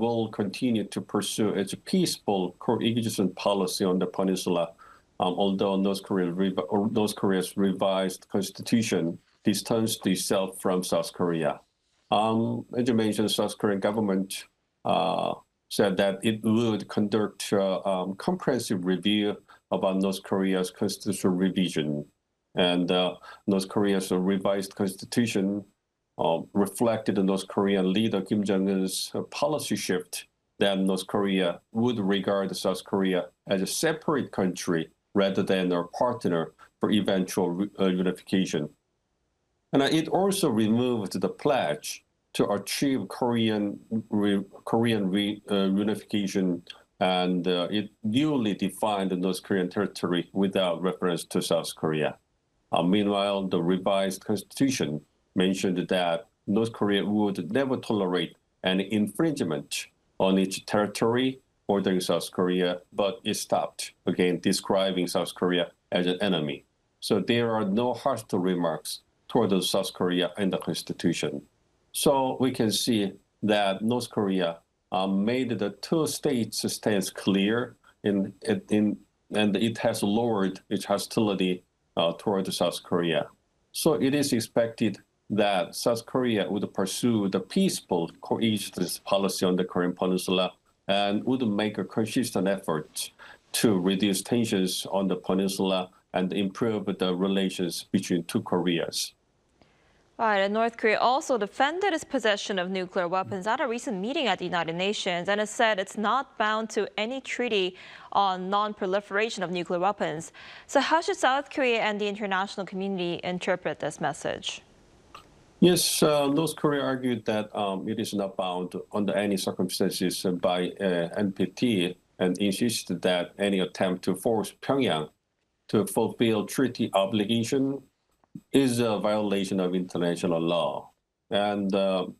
will continue to pursue its peaceful coexistence policy on the peninsula, although North Korea's revised constitution distanced itself from South Korea. As you mentioned, South Korean government said that it would conduct a comprehensive review about North Korea's constitutional revision. And North Korea's revised constitution reflected the North Korean leader Kim Jong-un's policy shift that North Korea would regard South Korea as a separate country rather than a partner for eventual unification. And it also removed the pledge to achieve Korean reunification, and it newly defined the North Korean territory without reference to South Korea. Meanwhile, the revised constitution mentioned that North Korea would never tolerate any infringement on its territory bordering South Korea, but it stopped, again, describing South Korea as an enemy. So there are no hostile remarks toward South Korea in the constitution. So we can see that North Korea made the two states stance clear, and it has lowered its hostility toward South Korea. So it is expected that South Korea would pursue the peaceful coexistence policy on the Korean Peninsula and would make a consistent effort to reduce tensions on the peninsula and improve the relations between two Koreas. Right, and North Korea also defended its possession of nuclear weapons at a recent meeting at the United Nations, and it said it's not bound to any treaty on non-proliferation of nuclear weapons. So how should South Korea and the international community interpret this message? Yes, North Korea argued that it is not bound under any circumstances by NPT and insisted that any attempt to force Pyongyang to fulfill treaty obligation is a violation of international law. And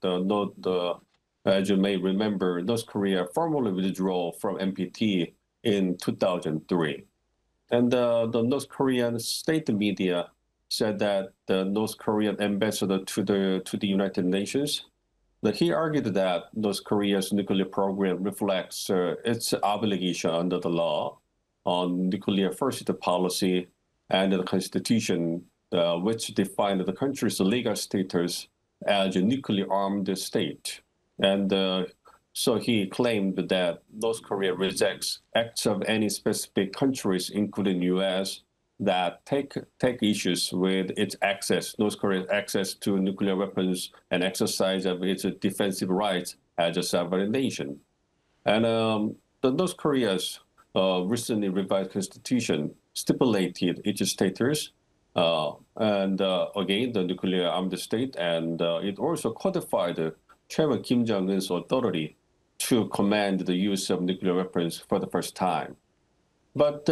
as you may remember, North Korea formally withdrew from NPT in 2003. And the North Korean state media said that the North Korean ambassador to the United Nations, that he argued that North Korea's nuclear program reflects its obligation under the law on nuclear first policy and the constitution, which defined the country's legal status as a nuclear armed state. And so he claimed that North Korea rejects acts of any specific countries, including U.S., that take issues with its access, North Korea's access to nuclear weapons and exercise of its defensive rights as a sovereign nation. And the North Korea's recently revised constitution stipulated its status and again, the nuclear armed state, and it also codified Chairman Kim Jong-un's authority to command the use of nuclear weapons for the first time. But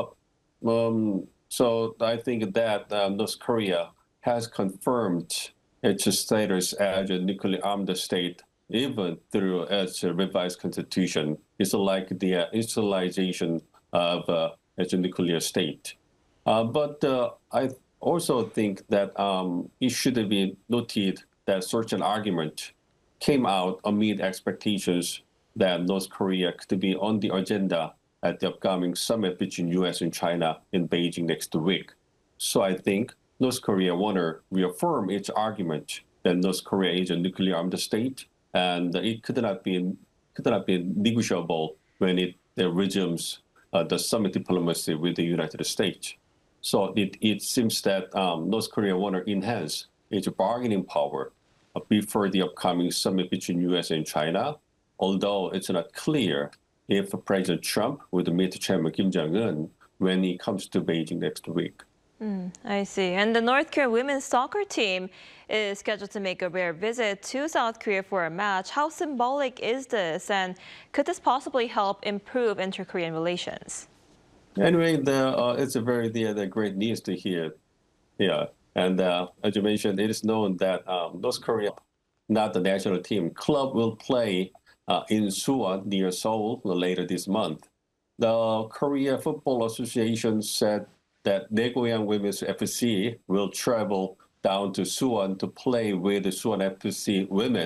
so I think that North Korea has confirmed its status as a nuclear armed state, even through its revised constitution. It's like the institutionalization of its nuclear state. But I also think that it should be noted that such an argument came out amid expectations that North Korea could be on the agenda at the upcoming summit between U.S. and China in Beijing next week. So I think North Korea want to reaffirm its argument that North Korea is a nuclear armed state, and it could not be negotiable when it resumes the summit diplomacy with the United States. So it seems that North Korea want to enhance its bargaining power before the upcoming summit between U.S. and China, although it's not clear if President Trump would meet Chairman Kim Jong-un when he comes to Beijing next week. I see. And the North Korean women's soccer team is scheduled to make a rare visit to South Korea for a match. How symbolic is this, and could this possibly help improve inter-Korean relations? Anyway, it's a very great news to hear. Yeah, and as you mentioned, it is known that North Korea, not the national team, club will play in Suwon near Seoul later this month. The Korea Football Association said that Daegoyang Women's FC will travel down to Suwon to play with the Suwon FC women